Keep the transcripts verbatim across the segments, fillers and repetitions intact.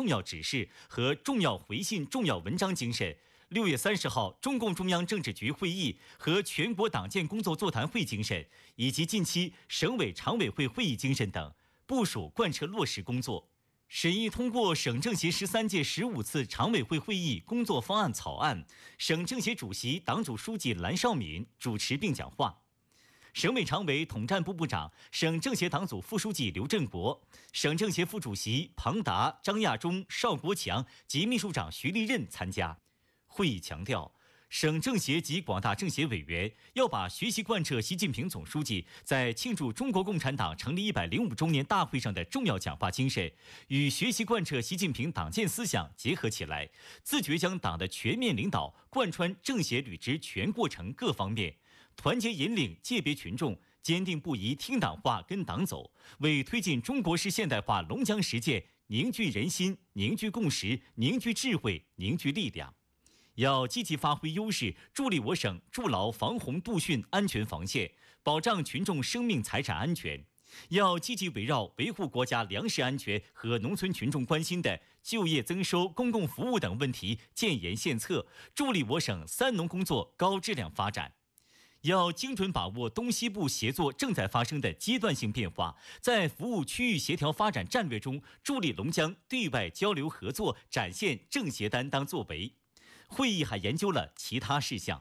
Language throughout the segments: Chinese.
重要指示和重要回信、重要文章精神。六月三十号，中共中央政治局会议和全国党建工作座谈会精神，以及近期省委常委会会议精神等，部署贯彻落实工作。审议通过省政协十三届十五次常委会会议工作方案草案，省政协主席、党组书记蓝绍敏主持并讲话。省委常委、统战部部长、省政协党组副书记刘振国、省政协副主席庞达、张亚中、邵国强及秘书长徐立任参加。会议强调，省政协及广大政协委员要把学习贯彻习近平总书记在庆祝中国共产党成立一百零五周年大会上的重要讲话精神，与学习贯彻习近平党建思想结合起来，自觉将党的全面领导贯穿政协履职全过程各方面，团结引领界别群众，坚定不移听党话跟党走，为推进中国式现代化龙江实践凝聚人心、凝聚共识、凝聚智慧、凝聚力量。要积极发挥优势，助力我省筑牢防洪杜汛安全防线，保障群众生命财产安全。要积极围绕维护国家粮食安全和农村群众关心的就业增收、公共服务等问题建言献策，助力我省三农工作高质量发展。要精准把握东西部协作正在发生的阶段性变化，在服务区域协调发展战略中，助力龙江对外交流合作展现政协担当作为。会议还研究了其他事项。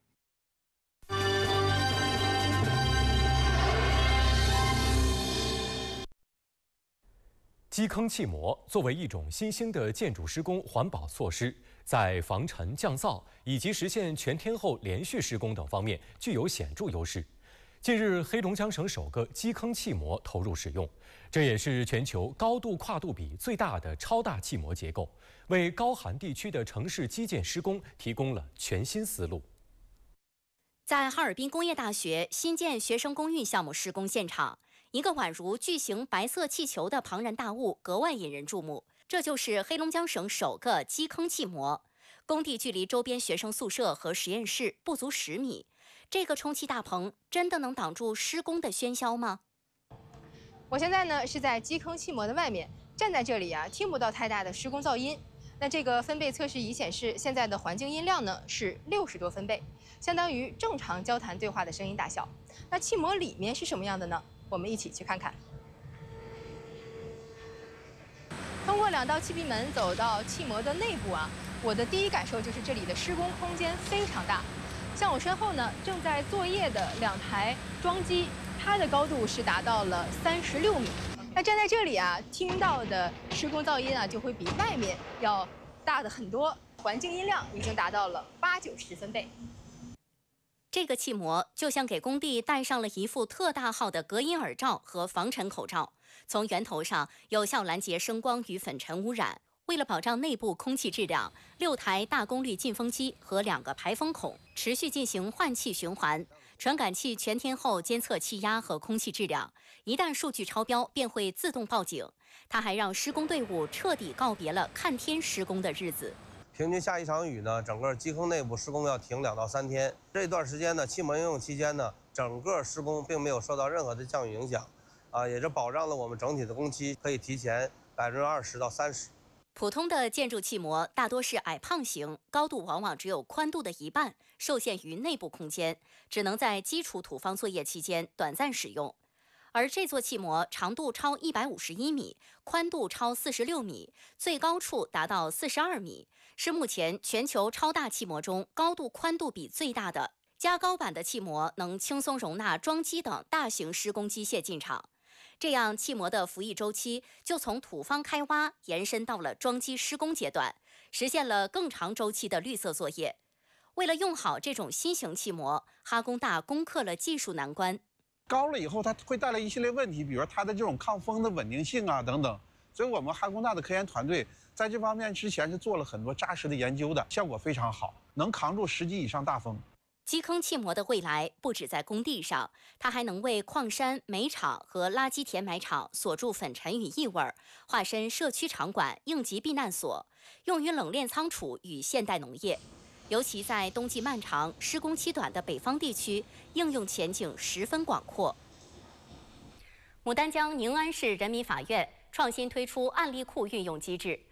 基坑砌模作为一种新兴的建筑施工环保措施，在防尘降噪以及实现全天候连续施工等方面具有显著优势。近日，黑龙江省首个基坑砌模投入使用，这也是全球高度跨度比最大的超大砌模结构，为高寒地区的城市基建施工提供了全新思路。 在哈尔滨工业大学新建学生公寓项目施工现场，一个宛如巨型白色气球的庞然大物格外引人注目。这就是黑龙江省首个基坑砌模，工地距离周边学生宿舍和实验室不足十米。这个充气大棚真的能挡住施工的喧嚣吗？ 我现在呢是在基坑砌模的外面，站在这里啊，听不到太大的施工噪音。那这个分贝测试仪显示，现在的环境音量呢是六十多分贝，相当于正常交谈对话的声音大小。那砌模里面是什么样的呢？我们一起去看看。通过两道气闭门走到砌模的内部啊，我的第一感受就是这里的施工空间非常大。像我身后呢，正在作业的两台装机，它的高度是达到了三十六米。那站在这里啊，听到的施工噪音啊，就会比外面要大的很多，环境音量已经达到了八九十分贝。 这个砌模就像给工地戴上了一副特大号的隔音耳罩和防尘口罩，从源头上有效拦截声光与粉尘污染。为了保障内部空气质量，六台大功率进风机和两个排风孔持续进行换气循环，传感器全天候监测气压和空气质量，一旦数据超标便会自动报警。它还让施工队伍彻底告别了看天施工的日子。 平均下一场雨呢，整个基坑内部施工要停两到三天。这段时间呢，砌模应用期间呢，整个施工并没有受到任何的降雨影响，啊，也是保障了我们整体的工期可以提前百分之二十到三十。 普通的建筑砌模大多是矮胖型，高度往往只有宽度的一半，受限于内部空间，只能在基础土方作业期间短暂使用。而这座砌模长度超一百五十一米，宽度超四十六米，最高处达到四十二米，是目前全球超大砌模中高度宽度比最大的。加高版的砌模能轻松容纳装机等大型施工机械进场。这样砌模的服役周期就从土方开挖延伸到了装机施工阶段，实现了更长周期的绿色作业。为了用好这种新型砌模，哈工大攻克了技术难关。 高了以后，它会带来一系列问题，比如它的这种抗风的稳定性啊等等。所以我们哈工大的科研团队在这方面之前是做了很多扎实的研究的，效果非常好，能扛住十级以上大风。 基坑砌模的未来不止在工地上，它还能为矿山、煤厂和垃圾填埋场锁住粉尘与异味，化身社区场馆、应急避难所，用于冷链仓储与现代农业。尤其在冬季漫长、施工期短的北方地区，应用前景十分广阔。牡丹江宁安市人民法院创新推出案例库运用机制，